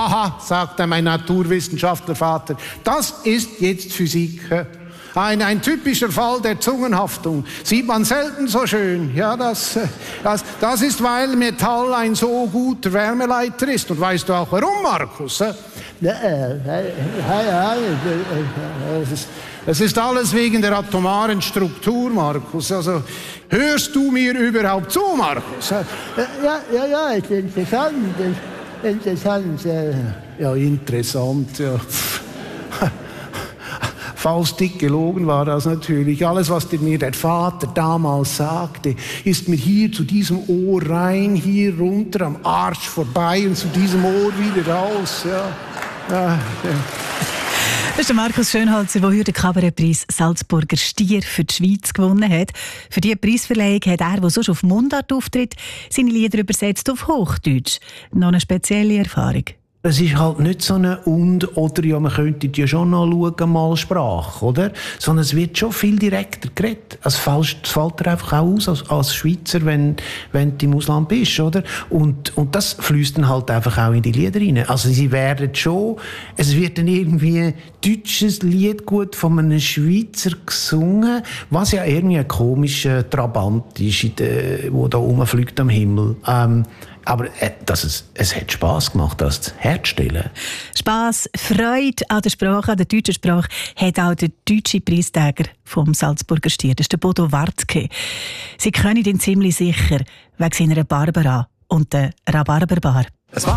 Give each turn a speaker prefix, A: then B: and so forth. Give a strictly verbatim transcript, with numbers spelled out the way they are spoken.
A: Aha, sagte mein Naturwissenschaftlervater, das ist jetzt Physik. Ein, ein typischer Fall der Zungenhaftung. Sieht man selten so schön. Ja, das, das, das ist, weil Metall ein so guter Wärmeleiter ist. Und weißt du auch warum, Markus? Es ist alles wegen der atomaren Struktur, Markus. Also, hörst du mir überhaupt zu, Markus?
B: Ja, ja, ja, ist interessant. Interessant.
A: Ja, interessant, ja. Faustdick gelogen war das natürlich. Alles, was mir der Vater damals sagte, ist mir hier zu diesem Ohr rein, hier runter, am Arsch vorbei und zu diesem Ohr wieder raus. Ja. Ja, ja.
C: Das ist der Markus Schönhalzer, der heute den Kabarettpreis Salzburger Stier für die Schweiz gewonnen hat. Für diese Preisverleihung hat er, der sonst auf Mundart auftritt, seine Lieder übersetzt auf Hochdeutsch. Noch eine spezielle Erfahrung.
D: Es ist halt nicht so eine und oder ja, man könnte ja schon noch schauen, mal Sprache, oder? Sondern es wird schon viel direkter geredet. Es fällt, es fällt dir einfach auch aus als, als Schweizer, wenn, wenn du im Ausland bist, oder? Und, und das fließt dann halt einfach auch in die Lieder rein. Also sie werden schon, es wird dann irgendwie ein deutsches Lied gut von einem Schweizer gesungen, was ja irgendwie ein komischer Trabant ist, der da rumfliegt am Himmel. Ähm, Aber äh, das es, es hat Spass gemacht, das herzustellen.
C: Spass, Freude an der Sprache, an der deutschen Sprache, hat auch der deutsche Preisträger vom Salzburger Stier, das ist der Bodo Wartke. Sie können ihn ziemlich sicher wegen seiner Barbara und der Rhabarberbar.